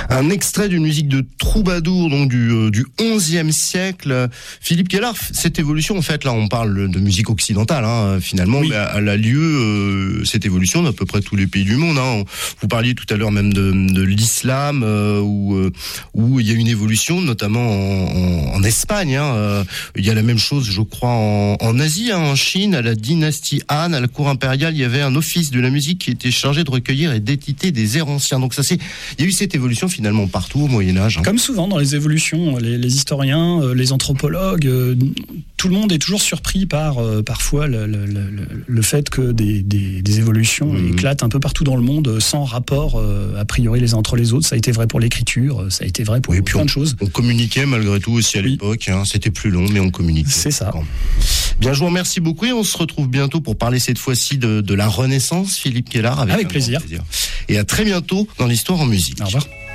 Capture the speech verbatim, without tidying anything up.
Un extrait d'une musique de troubadour, donc du, euh, du onzième siècle. Philippe Kellar, cette évolution, en fait, là, on parle de musique occidentale, hein, finalement, oui. mais elle a lieu, euh, cette évolution, d'à peu près tous les pays du monde. Hein. Vous parliez tout à l'heure même de, de l'islam, euh, où, euh, où il y a une évolution, notamment en, en, en Espagne. Hein. Euh, il y a la même chose, je crois, en, en Asie, hein, en Chine, à la dynastie Han, à la cour impériale, il y avait un office de la musique qui était chargé de recueillir et d'éditer des airs anciens. Donc ça, c'est, il y a eu cette évolution finalement partout au Moyen-Âge. Hein. Comme souvent dans les évolutions, les, les historiens, les anthropologues, euh, tout le monde est toujours surpris par euh, parfois le, le, le, le fait que des, des, des évolutions mmh. éclatent un peu partout dans le monde sans rapport euh, a priori les uns entre les autres. Ça a été vrai pour l'écriture, ça a été vrai pour oui, plein on, de choses. On communiquait malgré tout aussi à oui. l'époque. Hein. C'était plus long, mais on communiquait. C'est ça. Bien, je vous remercie beaucoup et on se retrouve bientôt pour parler cette fois-ci de, de la Renaissance, Philippe Kellar. Avec, avec plaisir. plaisir. Et à très bientôt dans l'Histoire en musique. Au revoir.